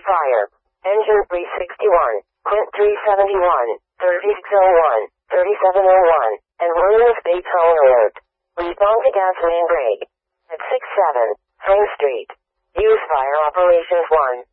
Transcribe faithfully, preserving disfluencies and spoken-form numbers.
fire. Engine three sixty-one, Quint three seventy-one, thirty-six oh one, thirty-seven oh one, and Williams Bay Tone Alert. Respond to gasoline break. At six seven, Frame Street. Use Fire Operations one.